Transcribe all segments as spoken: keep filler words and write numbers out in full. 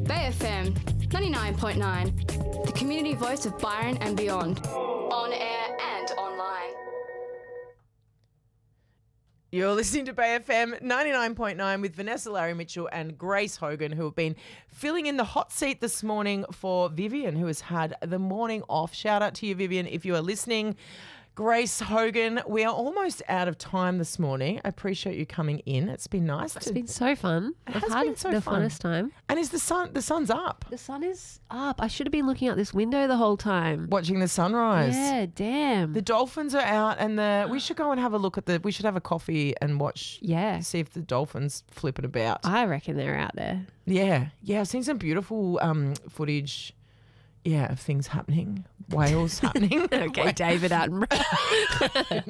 Bay F M ninety-nine point nine, the community voice of Byron and beyond. On air and online. You're listening to Bay F M ninety-nine point nine with Vanessa Larry Mitchell and Grace Hogan, who have been filling in the hot seat this morning for Vivian, who has had the morning off. Shout out to you, Vivian, if you are listening. Grace Hogan, we are almost out of time this morning. I appreciate you coming in. It's been nice. It's to, been so fun. It I've has had been so the fun. funnest time. And is the sun? The sun's up. The sun is up. I should have been looking out this window the whole time. Watching the sunrise. Yeah, damn. The dolphins are out, and the we should go and have a look at the. We should have a coffee and watch. Yeah. See if the dolphins flipping about. I reckon they're out there. Yeah, yeah. I've seen some beautiful um, footage. Yeah, of things happening, whales happening. Okay, David Attenborough.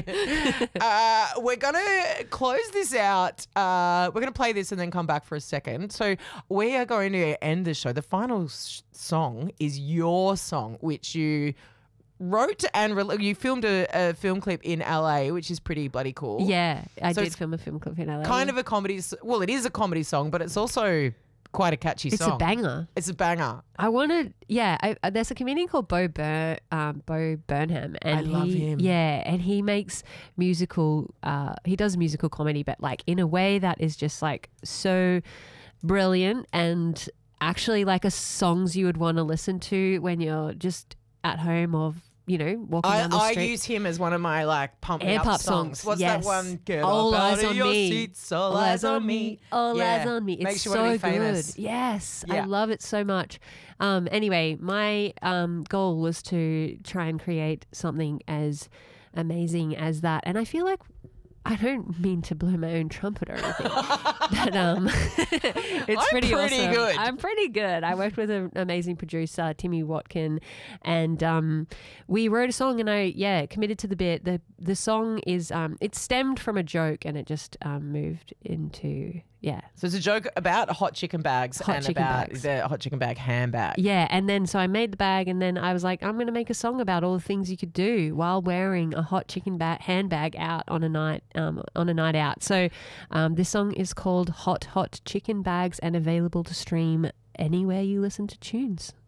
No. Uh, we're going to close this out. Uh, we're going to play this and then come back for a second. So we are going to end the show. The final sh- song is your song, which you wrote and re- you filmed a, a film clip in L A, which is pretty bloody cool. Yeah, I So did it's film a film clip in L A. Kind of a comedy. s- Well, it is a comedy song, but it's also quite a catchy It's song. a banger. It's a banger. I wanted, yeah. I, uh, there's a comedian called Bo Bur, um, Bo Burnham, and I love he, him. Yeah, and he makes musical. Uh, he does musical comedy, but like in a way that is just like so brilliant and actually like a songs you would want to listen to when you're just at home or you know walking I, down the I street. use him as one of my like pump me Amp up up songs. songs, What's yes. that one? Get All up eyes out of on your me. seats, all eyes on me. All Yeah. eyes on me. It's Makes you so want to be good. famous. Yes, I Yeah. love it so much. Um, anyway, my um, goal was to try and create something as amazing as that, and I feel like I don't mean to blow my own trumpet or anything, but um, it's I'm pretty, pretty awesome. good. I'm pretty good. I worked with an amazing producer, Timmy Watkin, and um, we wrote a song. And I, yeah, committed to the bit. the The song is um, it stemmed from a joke, and it just um, moved into yeah. So it's a joke about hot chicken bags Hot and chicken about bags. the hot chicken bag handbag. Yeah, and then so I made the bag, and then I was like, I'm going to make a song about all the things you could do while wearing a hot chicken ba- handbag out on a night um, on a night out. So um, this song is called Hot Hot Chicken Bags and available to stream anywhere you listen to tunes.